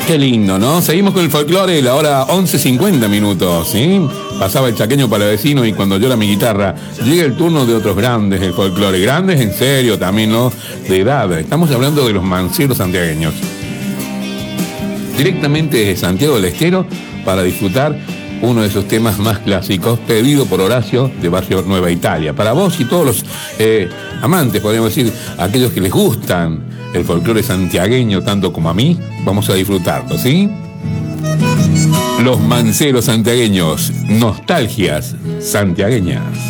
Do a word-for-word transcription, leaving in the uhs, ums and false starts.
Qué lindo, ¿no? Seguimos con el folclore, la hora once cincuenta minutos, ¿sí? Pasaba el chaqueño para vecino y cuando llora mi guitarra, llega el turno de otros grandes del folclore. Grandes en serio también, ¿no? De edad. Estamos hablando de los manceros santiagueños. Directamente desde Santiago del Estero para disfrutar uno de esos temas más clásicos, pedido por Horacio de Barrio Nueva Italia. Para vos y todos los eh, amantes, podríamos decir, aquellos que les gustan el folclore santiagueño tanto como a mí, vamos a disfrutarlo, ¿sí? Los manceros santiagueños, nostalgias santiagueñas.